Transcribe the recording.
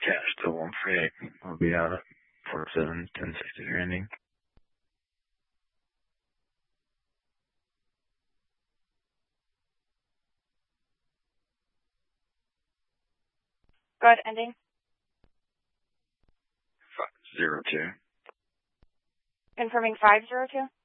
cash still 148. I'll be out at 47, 1063 ending. Go ahead, ending. 502. Confirming 502.